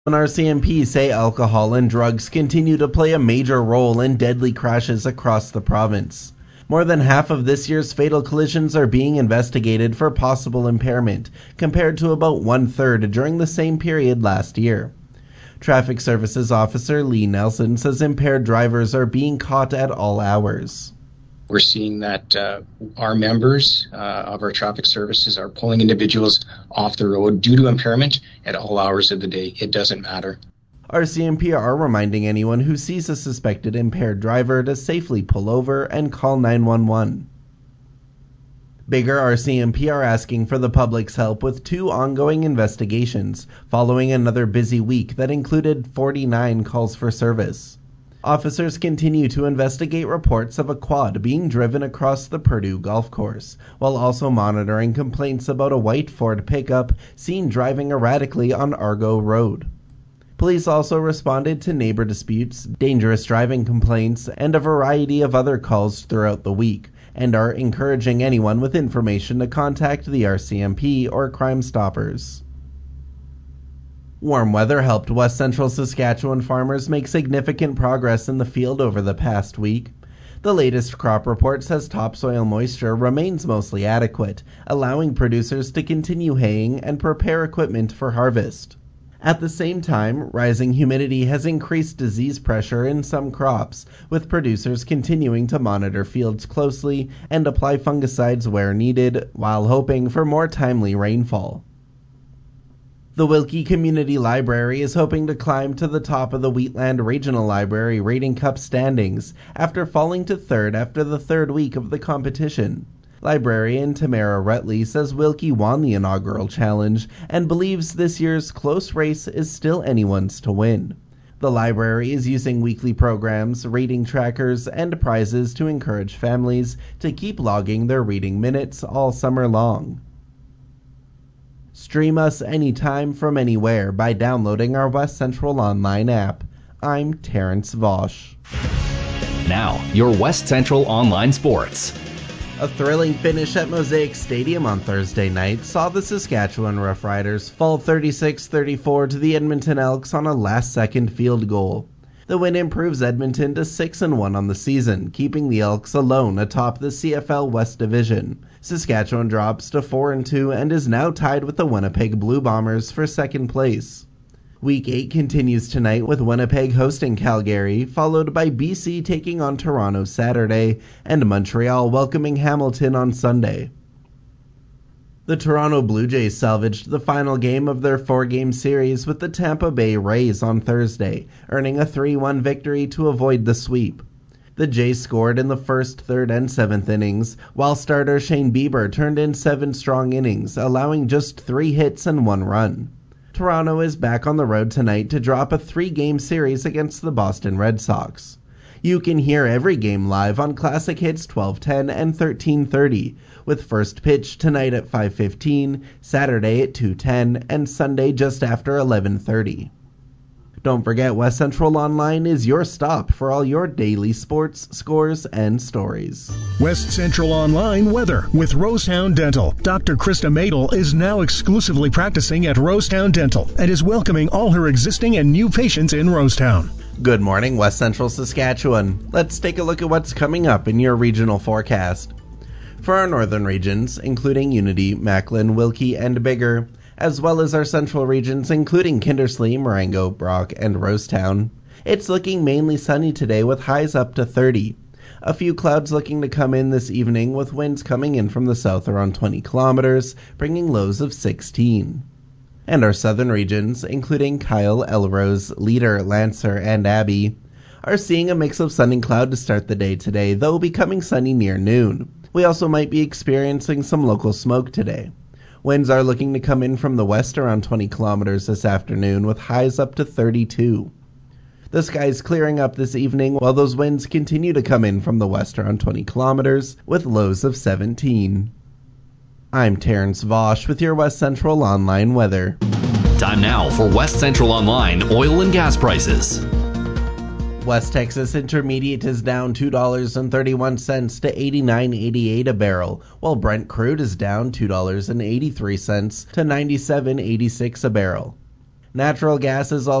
RCMP say alcohol and drugs continue to play a major role in deadly crashes across the province. More than half of this year's fatal collisions are being investigated for possible impairment, compared to about one-third during the same period last year. Traffic Services Officer Lee Nelson says impaired drivers are being caught at all hours. We're seeing that our members of our traffic services are pulling individuals off the road due to impairment at all hours of the day. It doesn't matter. RCMP are reminding anyone who sees a suspected impaired driver to safely pull over and call 911. Bigger RCMP are asking for the public's help with 2 ongoing investigations following another busy week that included 49 calls for service. Officers continue to investigate reports of a quad being driven across the Purdue golf course, while also monitoring complaints about a white Ford pickup seen driving erratically on Argo Road. Police also responded to neighbor disputes, dangerous driving complaints, and a variety of other calls throughout the week, and are encouraging anyone with information to contact the RCMP or Crime Stoppers. Warm weather helped West Central Saskatchewan farmers make significant progress in the field over the past week. The latest crop report says topsoil moisture remains mostly adequate, allowing producers to continue haying and prepare equipment for harvest. At the same time, rising humidity has increased disease pressure in some crops, with producers continuing to monitor fields closely and apply fungicides where needed, while hoping for more timely rainfall. The Wilkie Community Library is hoping to climb to the top of the Wheatland Regional Library Rating Cup standings after falling to third after the third week of the competition. Librarian Tamara Rutley says Wilkie won the inaugural challenge and believes this year's close race is still anyone's to win. The library is using weekly programs, rating trackers, and prizes to encourage families to keep logging their reading minutes all summer long. Stream us anytime from anywhere by downloading our West Central Online app. I'm Terrence Vosch. Now, your West Central Online Sports. A thrilling finish at Mosaic Stadium on Thursday night saw the Saskatchewan Roughriders fall 36-34 to the Edmonton Elks on a last-second field goal. The win improves Edmonton to 6-1 on the season, keeping the Elks alone atop the CFL West Division. Saskatchewan drops to 4-2 and is now tied with the Winnipeg Blue Bombers for second place. Week 8 continues tonight with Winnipeg hosting Calgary, followed by BC taking on Toronto Saturday, and Montreal welcoming Hamilton on Sunday. The Toronto Blue Jays salvaged the final game of their 4-game series with the Tampa Bay Rays on Thursday, earning a 3-1 victory to avoid the sweep. The Jays scored in the first, third, and seventh innings, while starter Shane Bieber turned in 7 strong innings, allowing just 3 hits and 1 run. Toronto is back on the road tonight to drop a 3-game series against the Boston Red Sox. You can hear every game live on Classic Hits 1210 and 1330, with first pitch tonight at 5:15, Saturday at 2:10, and Sunday just after 11:30. Don't forget, West Central Online is your stop for all your daily sports, scores, and stories. West Central Online weather with Rosetown Dental. Dr. Krista Madel is now exclusively practicing at Rosetown Dental and is welcoming all her existing and new patients in Rosetown. Good morning, West Central Saskatchewan. Let's take a look at what's coming up in your regional forecast. For our northern regions, including Unity, Macklin, Wilkie, and Bigger, as well as our central regions including Kindersley, Marengo, Brock, and Rosetown, it's looking mainly sunny today with highs up to 30. A few clouds looking to come in this evening with winds coming in from the south around 20 kilometers, bringing lows of 16. And our southern regions, including Kyle, Elrose, Leader, Lancer, and Abbey, are seeing a mix of sun and cloud to start the day today, though becoming sunny near noon. We also might be experiencing some local smoke today. Winds are looking to come in from the west around 20 kilometers this afternoon with highs up to 32. The sky's clearing up this evening while those winds continue to come in from the west around 20 kilometers with lows of 17. I'm Terrence Vosch with your West Central Online weather. Time now for West Central Online oil and gas prices. West Texas Intermediate is down $2.31 to $89.88 a barrel, while Brent crude is down $2.83 to $97.86 a barrel. Natural gas is also